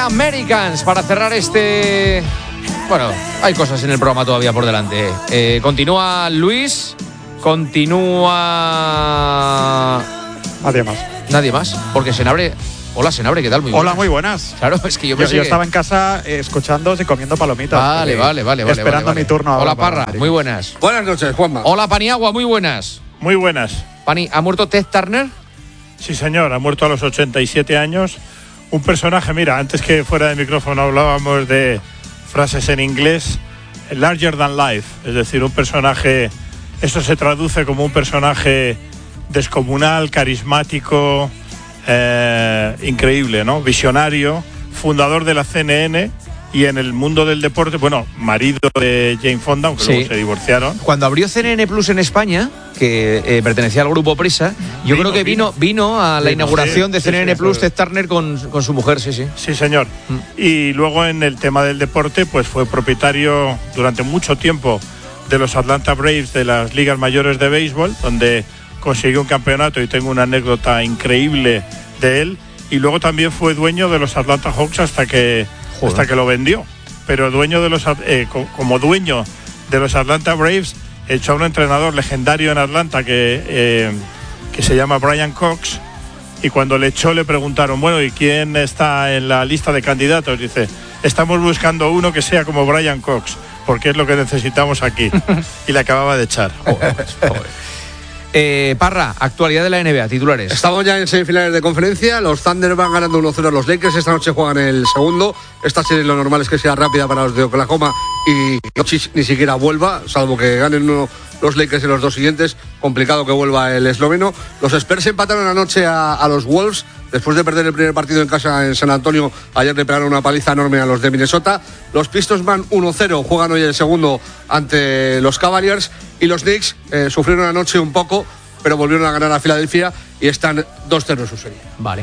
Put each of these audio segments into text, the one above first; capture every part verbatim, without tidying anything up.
Americans para cerrar este... Bueno, hay cosas en el programa todavía por delante. Eh, continúa Luis, continúa... Nadie más. Nadie más, porque Senabre... Hola, Senabre, ¿qué tal? Muy Hola, muy buenas. Claro, es que yo Yo, pensé yo que... estaba en casa eh, escuchándoos y comiendo palomitas. Vale, vale, vale, vale. Esperando vale, vale. mi turno ahora. Hola, Parra, para... muy buenas. Buenas noches, Juanma. Hola, Paniagua, muy buenas. Muy buenas. Pani, ¿ha muerto Ted Turner? Sí, señor, ha muerto a los ochenta y siete años. Un personaje, mira, antes que fuera de micrófono hablábamos de frases en inglés, larger than life, es decir, un personaje, eso se traduce como un personaje descomunal, carismático, eh, increíble, ¿no? Visionario, fundador de la C N N y en el mundo del deporte, bueno, marido de Jane Fonda, aunque Sí. luego se divorciaron. Cuando abrió C N N Plus en España, que eh, pertenecía al grupo Prisa, yo Vino, creo que vino, vino a la Vino, inauguración sí, de sí, C N N sí, Plus sí. Ted Turner con, con su mujer, sí, sí. Sí, señor. Mm. Y luego en el tema del deporte, pues fue propietario durante mucho tiempo de los Atlanta Braves de las ligas mayores de béisbol, donde consiguió un campeonato y tengo una anécdota increíble de él. Y luego también fue dueño de los Atlanta Hawks hasta que, hasta que lo vendió. Pero dueño de los, eh, como dueño de los Atlanta Braves, echó a un entrenador legendario en Atlanta que, eh, que se llama Brian Cox. Y cuando le echó le preguntaron, bueno, ¿y quién está en la lista de candidatos? Dice, estamos buscando uno que sea como Brian Cox, porque es lo que necesitamos aquí. Y le acababa de echar. Joder, joder. Eh, Parra, actualidad de la N B A, titulares. Estamos ya en semifinales de conferencia. Los Thunder van ganando uno cero a los Lakers. Esta noche juegan el segundo. Esta serie lo normal es que sea rápida para los de Oklahoma y Doncic ni siquiera vuelva, salvo que ganen uno los Lakers en los dos siguientes. Complicado que vuelva el esloveno. Los Spurs empataron anoche a, a los Wolves. Después de perder el primer partido en casa en San Antonio, ayer le pegaron una paliza enorme a los de Minnesota. Los Pistons van uno cero, juegan hoy el segundo ante los Cavaliers. Y los Knicks eh, sufrieron anoche un poco, pero volvieron a ganar a Filadelfia y están dos cero en su serie. Vale.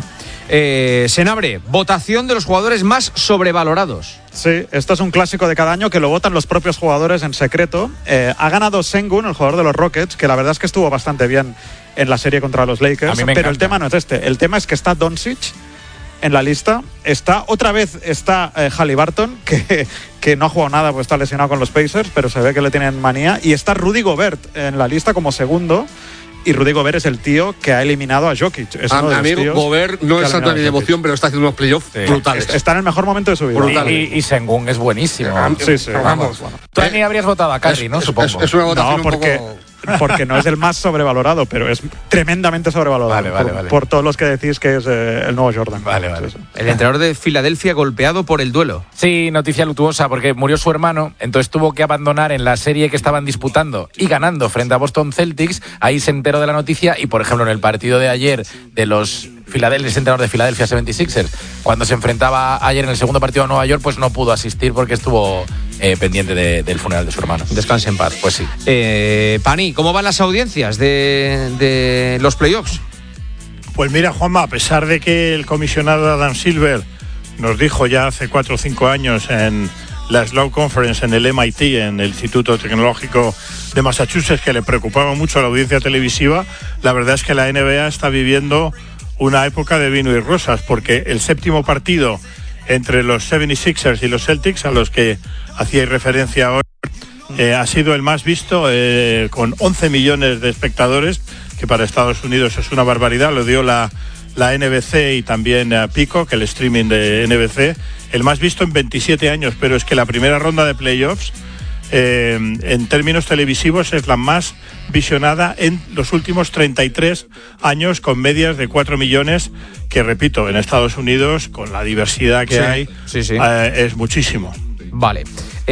Eh, Senabre, votación de los jugadores más sobrevalorados. Sí, esto es un clásico de cada año que lo votan los propios jugadores en secreto. Eh, ha ganado Sengun, el jugador de los Rockets, que la verdad es que estuvo bastante bien en la serie contra los Lakers. A mí me pero encanta. el tema no es este. El tema es que está Doncic en la lista. Está otra vez está eh, Haliburton, que, que no ha jugado nada, pues está lesionado con los Pacers, pero se ve que le tienen manía. Y está Rudy Gobert en la lista como segundo. Y Rudy Gobert es el tío que ha eliminado a Jokic. Es A, uno de a los mí tíos Gobert no que ha es santo eliminado ni a de Jokic. emoción, pero está haciendo unos playoffs Sí. brutales. Está en el mejor momento de su vida. Brutal. Y, y, y Sengun es buenísimo. Sí, sí. Vamos. Tú ni habrías votado a Curry, Es- ¿no? es- Supongo. Es, es una votación No, porque, un poco... porque no es el más sobrevalorado, pero es tremendamente sobrevalorado. Vale, vale, por, vale. por todos los que decís que es eh, el nuevo Jordan. Vale, vale. Sí, sí. El entrenador de Filadelfia golpeado por el duelo. Sí, noticia luctuosa porque murió su hermano, entonces tuvo que abandonar en la serie que estaban disputando y ganando frente a Boston Celtics. Ahí se enteró de la noticia y, por ejemplo, en el partido de ayer de los Filadelfia, el entrenador de Philadelphia setenta y seis ers, cuando se enfrentaba ayer en el segundo partido a Nueva York, pues no pudo asistir porque estuvo eh, pendiente de, del funeral de su hermano. Descanse en paz. Pues sí. Eh, Pani, ¿cómo van las audiencias de, de los playoffs? Pues mira, Juanma, a pesar de que el comisionado Adam Silver nos dijo ya hace cuatro o cinco años en la Sloan Conference en el M I T, en el Instituto Tecnológico de Massachusetts, que le preocupaba mucho la audiencia televisiva, la verdad es que la N B A está viviendo una época de vino y rosas, porque el séptimo partido entre los setenta y seis ers y los Celtics, a los que hacíais referencia ahora, eh, ha sido el más visto, eh, con once millones de espectadores, que para Estados Unidos es una barbaridad. Lo dio la, la N B C y también uh, Peacock, el streaming de N B C, el más visto en veintisiete años, pero es que la primera ronda de playoffs, eh, en términos televisivos, es la más visionada en los últimos treinta y tres años, con medias de cuatro millones, que repito, en Estados Unidos, con la diversidad que Sí, hay, sí, sí. Eh, es muchísimo. Vale.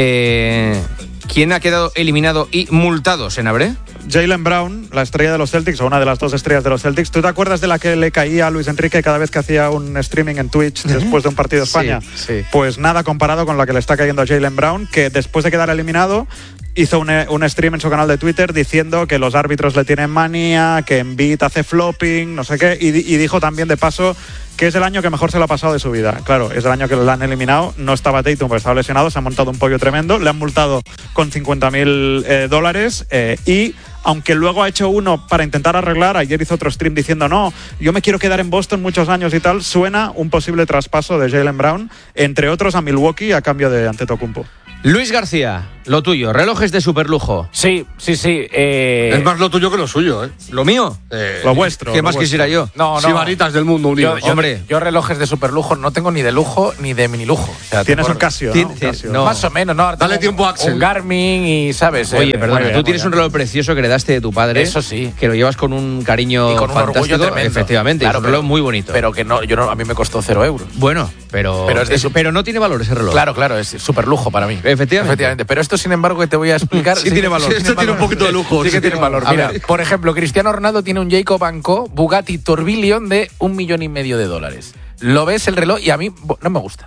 Eh, ¿Quién ha quedado eliminado y multado, Senabre? Jaylen Brown, la estrella de los Celtics, o una de las dos estrellas de los Celtics. ¿Tú te acuerdas de la que le caía a Luis Enrique cada vez que hacía un streaming en Twitch después de un partido de España? Sí, sí. Pues nada comparado con la que le está cayendo a Jaylen Brown, que después de quedar eliminado hizo un, un stream en su canal de Twitter diciendo que los árbitros le tienen manía, que Embiid hace flopping, no sé qué, y, y dijo también de paso que es el año que mejor se lo ha pasado de su vida. Claro, es el año que lo han eliminado, no estaba Tatum porque estaba lesionado, se ha montado un pollo tremendo, le han multado con cincuenta mil eh, dólares eh, y aunque luego ha hecho uno para intentar arreglar. Ayer hizo otro stream diciendo, no, yo me quiero quedar en Boston muchos años y tal. Suena un posible traspaso de Jaylen Brown, entre otros a Milwaukee, a cambio de Antetokounmpo. Luis García, lo tuyo, relojes de superlujo. Sí, sí, sí. Eh... Es más lo tuyo que lo suyo, ¿eh? ¿Lo mío? Eh, Lo vuestro. ¿Qué lo más vuestro. quisiera yo? No, no. Sibaritas del mundo unido. Yo, yo, Hombre. yo relojes de superlujo no tengo ni de lujo ni de mini lujo. O sea, Tienes tengo- un Casio, ¿no? Tien- Un tien- Casio. no. Más o menos, ¿no? Ahora Dale tengo tiempo a un- Axel. Un Garmin y, ¿sabes? Oye, Eh, perdona, muy bien, tú tienes muy un bien. reloj precioso que heredaste de tu padre. Eso sí. Que lo llevas con un cariño Y con un orgullo fantástico. tremendo. Efectivamente, Claro, es un reloj pero- muy bonito. Pero que no, yo no, a mí me costó cero euros. bueno, pero, Pero es de es- su- pero no tiene valor ese reloj. Claro, claro, es súper lujo para mí. Efectivamente. Efectivamente. Pero esto, sin embargo, que te voy a explicar. Sí tiene valor. que Esto tiene un poquito de lujo. Sí que tiene valor. A Mira, ver. por ejemplo, Cristiano Ronaldo tiene un Jacob and Co. Bugatti Tourbillon de un millón y medio de dólares. Lo ves el reloj y a mí bo- no me gusta.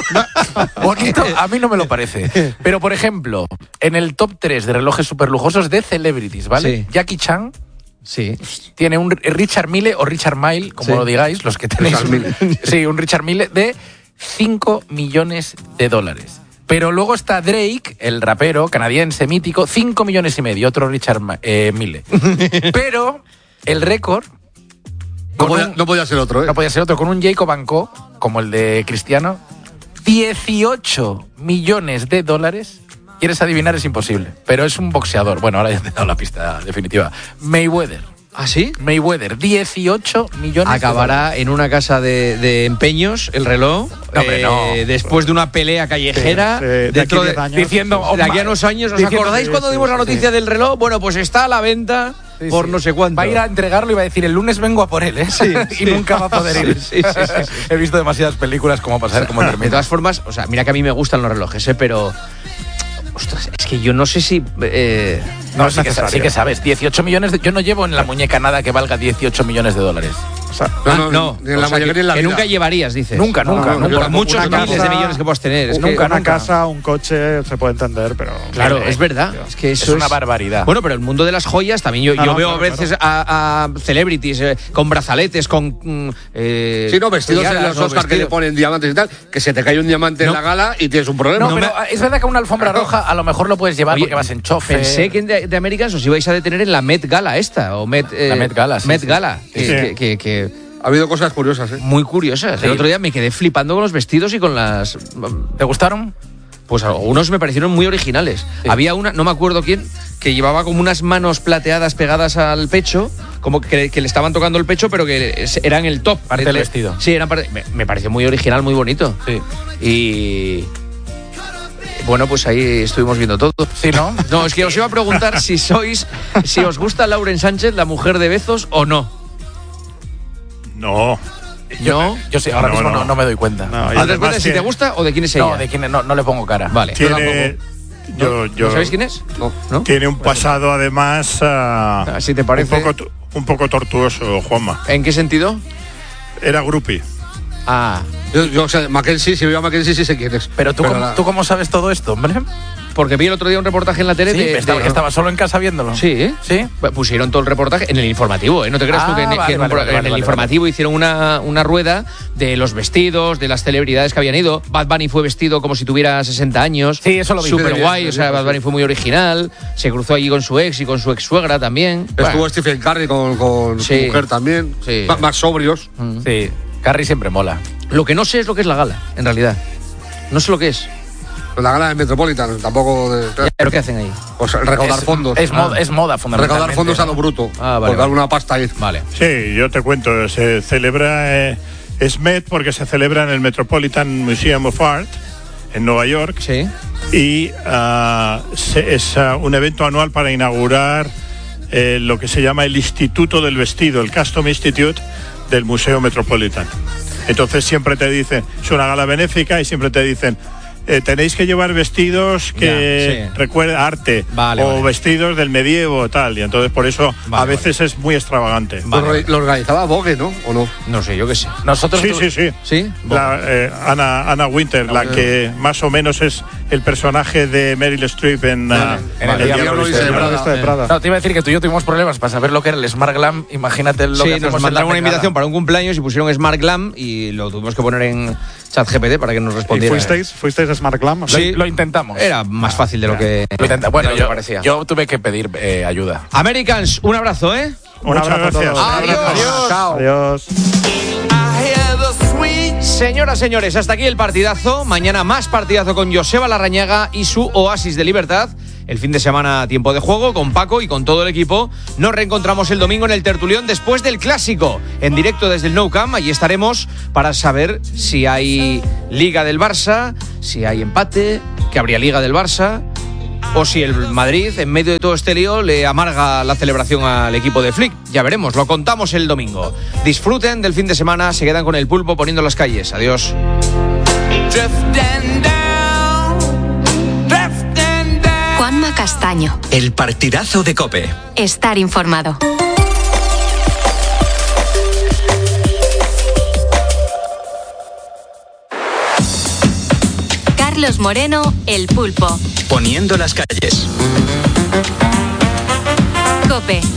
Bonito, a mí no me lo parece. Pero, por ejemplo, en el top tres de relojes super lujosos de celebrities, ¿vale? Sí. Jackie Chan Sí. tiene un Richard Mille o Richard Mille, como Sí. lo digáis, los que tenéis. Richard Mille. Sí, un Richard Mille de cinco millones de dólares. Pero luego está Drake, el rapero canadiense mítico, cinco millones y medio, otro Richard Ma- eh, Mille. Pero el récord No con podía, un- no podía ser otro, ¿eh? no podía ser otro, con un Jacob and Co, como el de Cristiano, dieciocho millones de dólares. ¿Quieres adivinar? Es imposible. Pero es un boxeador. Bueno, ahora ya te he dado la pista definitiva. Mayweather. ¿Ah, sí? Mayweather, dieciocho millones de Acabará en una casa de, de empeños el reloj. No, hombre, no. Después de una pelea callejera. Sí, sí, de dentro aquí de diez años. diciendo, de aquí a unos años, ¿os Diciendo- acordáis sí, cuando sí, dimos la sí, noticia sí. del reloj? Bueno, pues está a la venta Sí, por sí. no sé cuánto. Va a ir a entregarlo y va a decir, el lunes vengo a por él, ¿eh? y sí. nunca va a poder ir. Sí, sí, sí, sí. He visto demasiadas películas como para saber cómo De termina. todas formas, o sea, mira que a mí me gustan los relojes, ¿eh? Pero. Ostras, es que yo no sé si. eh, No, es sí que, necesario. sí que sabes. dieciocho millones de, yo no llevo en la muñeca nada que valga dieciocho millones de dólares. O sea, No, ah, no, no, ni en la o sea, mayoría que, ni en la que vida. nunca llevarías, dices. Nunca, No, nunca, no, nunca. yo Por tampoco. muchos Una miles casa- de millones que puedas tener. Es que- Nunca, una nunca. casa, un coche, se puede entender, pero... Claro, Mire, es verdad. Es que eso es una barbaridad. Bueno, pero el mundo de las joyas también yo, No, yo no, veo claro, a veces a, a celebrities eh, con brazaletes, con. mm, eh, Sí, no, vestidos en tiaras, los ¿no? Oscar que le Vestidos. ponen diamantes y tal, que se te cae un diamante No. en la gala y tienes un problema. No, pero es verdad que una alfombra roja a lo mejor lo puedes llevar Oye, porque vas en chofer. Pensé que en de, de Americans os ibais a detener en la Met Gala esta, o Met, eh, La Met Gala, sí, Met sí. Gala, que, Sí. que- que- que Ha habido cosas curiosas, ¿eh? muy curiosas. El Sí. otro día me quedé flipando con los vestidos y con las. ¿Te gustaron? Pues algunos me parecieron muy originales. Sí. Había una, no me acuerdo quién, que llevaba como unas manos plateadas pegadas al pecho, como que, que le estaban tocando el pecho, pero que es- eran el top. Parte del vestido. Sí, eran parte- me, me pareció muy original, muy bonito. Sí. Y. Bueno, pues ahí estuvimos viendo todo. Sí, ¿no? No, es que os iba a preguntar si sois, si os gusta Lauren Sánchez, la mujer de Bezos, o no. No. ¿No? Yo sí, ahora No, mismo no, no. no me doy cuenta. No, ¿No y te das además cuenta de si que- te gusta o de quién es ella? No, de quién no, no le pongo cara. Vale. yo Tiene, tampoco. yo, ¿No yo- sabéis quién es? No. ¿No? Tiene un pasado además ah, Ah, si te parece. un, poco, tu- un poco tortuoso, Juanma. ¿En qué sentido? Era groupie. Ah, Yo, yo, o sea, Mackenzie, si veo a Mackenzie, sí sé quién es. Pero tú, ¿cómo, la- ¿tú cómo sabes todo esto, hombre? porque vi el otro día un reportaje en la tele Sí, de, estaba, de- que estaba solo en casa viéndolo. Sí, ¿eh? ¿Sí? Pusieron todo el reportaje en el informativo, ¿eh? No te creas tú Ah, que, en, vale, que en, un vale, pro- vale, en vale, el vale, informativo hicieron una, una rueda de los vestidos, de las celebridades que habían ido. Bad Bunny fue vestido como si tuviera sesenta años. Sí, eso lo vi. Súper Sí, guay, sí, o sea, sí, Bad sí. Bunny fue muy original. Se cruzó allí con su ex y con su ex suegra también. Estuvo Bueno, Stephen Curry con, con Sí. su mujer también. Sí. Ma- Más sobrios. Sí. Carrie siempre mola. lo que no sé es lo que es la gala, en realidad. No sé lo que es. La gala de Metropolitan, tampoco de. ¿Pero qué hacen ahí? Pues recaudar es, fondos. Es, moda, Ah. es moda, fundamentalmente. recaudar fondos ¿no? a lo bruto. Ah, vale, por dar vale. una pasta ahí. Vale. Sí, yo te cuento, se celebra, eh, es Met porque se celebra en el Metropolitan Museum of Art en Nueva York Sí. y ah, se- es ah, un evento anual para inaugurar eh, lo que se llama el Instituto del Vestido, el Custom Institute del Museo Metropolitan. Entonces siempre te dicen, es una gala benéfica y siempre te dicen, eh, tenéis que llevar vestidos que Ya, sí. recuerden arte Vale, o vale. vestidos del medievo tal, y entonces por eso Vale, a veces es muy extravagante. Vale, lo, vale. lo organizaba Vogue, ¿no? ¿O no? No sé, yo qué sé. Nosotros Sí, tu- sí, sí. ¿Sí? La, eh, Ana, Ana Winter, la que más o menos es el personaje de Meryl Streep en, Vale. uh, En el El Diablo Diablo Viste Viste de de Prada. Este de Prada. No, te iba a decir que tú y yo tuvimos problemas para saber lo que era el Smart Glam. Imagínate lo que Sí, hacemos nos en la mandaron una pegada. invitación para un cumpleaños y pusieron Smart Glam y lo tuvimos que poner en ChatGPT para que nos ¿Y respondiera. fuisteis, fuisteis a Smart Glam? Sí. Lo intentamos. Era más fácil de lo que, Lo intenta- Bueno, de lo que yo, parecía. yo tuve que pedir eh, ayuda. Americans, un abrazo, ¿eh? Un Muchas abrazo a gracias. todos. Adiós. Adiós. Chao. Adiós. Señoras, señores, hasta aquí el partidazo. Mañana más partidazo con Joseba Larrañaga y su Oasis de Libertad. El fin de semana tiempo de juego con Paco y con todo el equipo. Nos reencontramos el domingo en el Tertulión después del Clásico. En directo desde el Nou Camp. Allí estaremos para saber si hay Liga del Barça, si hay empate, que habría Liga del Barça, o si el Madrid, en medio de todo este lío, le amarga la celebración al equipo de Flick. Ya veremos, lo contamos el domingo. Disfruten del fin de semana, se quedan con el pulpo poniendo las calles. Adiós. Juanma Castaño. El partidazo de COPE. Estar informado. Carlos Moreno, El Pulpo. Poniendo las calles. COPE.